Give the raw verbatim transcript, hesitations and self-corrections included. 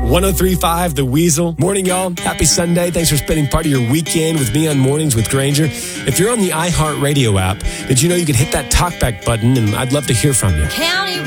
one oh three point five The Weasel. Morning, y'all. Happy Sunday. Thanks for spending part of your weekend with me on Mornings with Granger. If you're on the iHeartRadio app, did you know you can hit that talkback button, and I'd love to hear from you. Counting